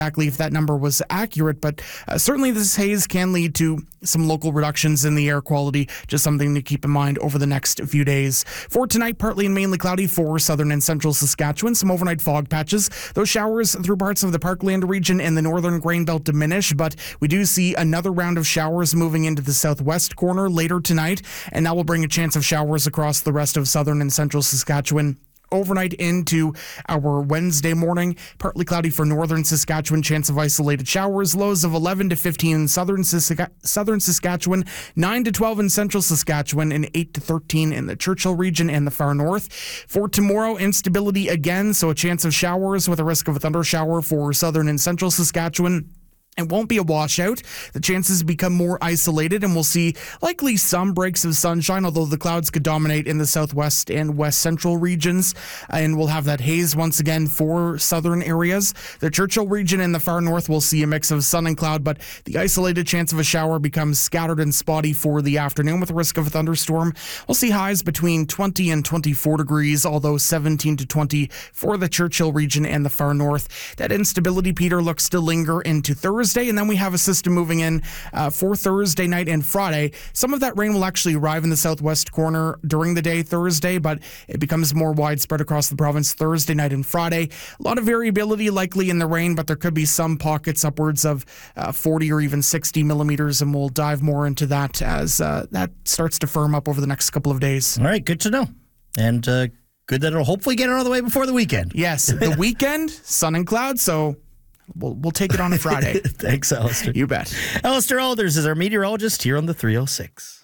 exactly if that number was accurate, but certainly this haze can lead to some local reductions in the air quality. Just something to keep in mind over the next few days. For tonight, partly and mainly cloudy for southern and central Saskatchewan. Some overnight fog patches. Those showers through parts of the Parkland region and the northern grain belt diminish, but we do see another round of showers moving into the southwest corner later tonight, and that will bring a chance of showers across the rest of southern and central Saskatchewan. Overnight into our Wednesday morning, partly cloudy for northern Saskatchewan, chance of isolated showers, lows of 11 to 15 in southern Saskatchewan, 9 to 12 in central Saskatchewan, and 8 to 13 in the Churchill region and the far north. For tomorrow, instability again, so a chance of showers with a risk of a thunder shower for southern and central Saskatchewan. It won't be a washout. The chances become more isolated, and we'll see likely some breaks of sunshine, although the clouds could dominate in the southwest and west central regions. And we'll have that haze once again for southern areas. The Churchill region and the far north will see a mix of sun and cloud, but the isolated chance of a shower becomes scattered and spotty for the afternoon with a risk of a thunderstorm. We'll see highs between 20 and 24 degrees, although 17 to 20 for the Churchill region and the far north. That instability, Peter, looks to linger into Thursday, and then we have a system moving in for Thursday night and Friday. Some of that rain will actually arrive in the southwest corner during the day Thursday, but it becomes more widespread across the province Thursday night and Friday. A lot of variability likely in the rain, but there could be some pockets upwards of 40 or even 60 millimeters, and we'll dive more into that as that starts to firm up over the next couple of days. All right, good to know. And good that it'll hopefully get out of the way before the weekend. Yes, the weekend, sun and clouds, so We'll take it on a Friday. Thanks, Alistair. You bet. Alistair Alders is our meteorologist here on the 306.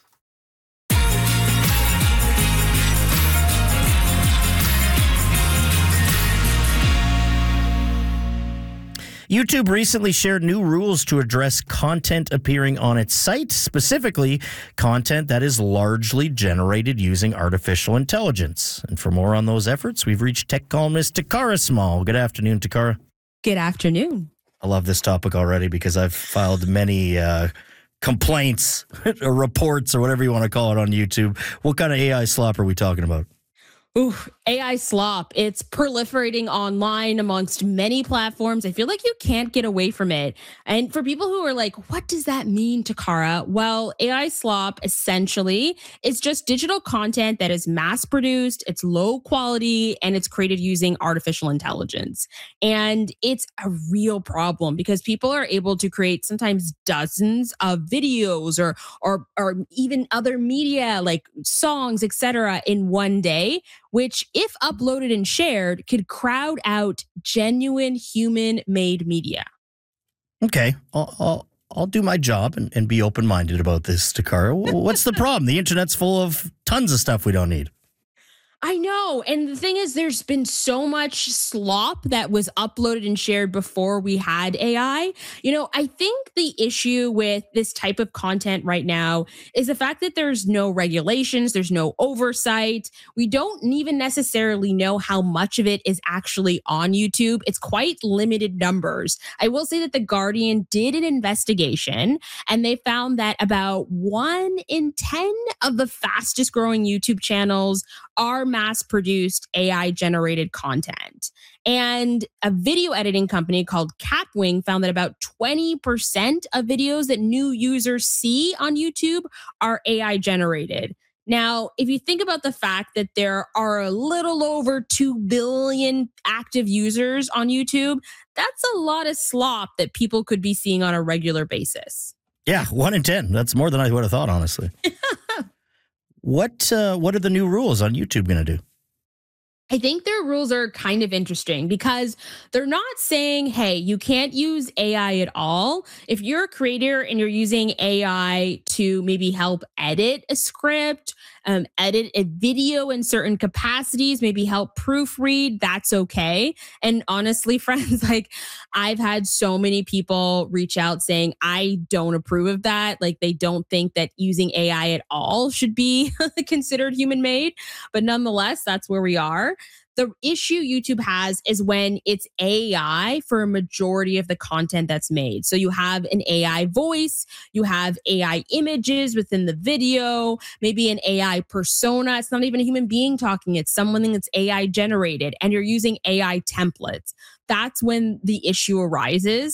YouTube recently shared new rules to address content appearing on its site, specifically content that is largely generated using artificial intelligence. And for more on those efforts, we've reached tech columnist Takara Small. Good afternoon, Takara. Good afternoon. I love this topic already because I've filed many complaints or reports or whatever you want to call it on YouTube. What kind of AI slop are we talking about? Ooh, AI slop. It's proliferating online amongst many platforms. I feel like you can't get away from it. And for people who are like, what does that mean, Takara? Well, AI slop essentially is just digital content that is mass produced, it's low quality, and it's created using artificial intelligence. And it's a real problem because people are able to create sometimes dozens of videos or even other media like songs, etc., in one day, which, if uploaded and shared, could crowd out genuine human-made media. Okay, I'll do my job and be open-minded about this, Takara. What's the problem? The internet's full of tons of stuff we don't need. I know. And the thing is, there's been so much slop that was uploaded and shared before we had AI. You know, I think the issue with this type of content right now is the fact that there's no regulations, there's no oversight. We don't even necessarily know how much of it is actually on YouTube. It's quite limited numbers. I will say that The Guardian did an investigation and they found that about 1 in 10 of the fastest growing YouTube channels are mass-produced AI-generated content. And a video editing company called Capwing found that about 20% of videos that new users see on YouTube are AI-generated. Now, if you think about the fact that there are a little over 2 billion active users on YouTube, that's a lot of slop that people could be seeing on a regular basis. Yeah, 1 in 10. That's more than I would have thought, honestly. What are the new rules on YouTube going to do? I think their rules are kind of interesting because they're not saying, hey, you can't use AI at all. If you're a creator and you're using AI to maybe help edit a script, edit a video in certain capacities, maybe help proofread, that's okay. And honestly, friends, like I've had so many people reach out saying, I don't approve of that. Like they don't think that using AI at all should be considered human made. But nonetheless, that's where we are. The issue YouTube has is when it's AI for a majority of the content that's made. So you have an AI voice, you have AI images within the video, maybe an AI persona. It's not even a human being talking. It's someone that's AI generated and you're using AI templates. That's when the issue arises.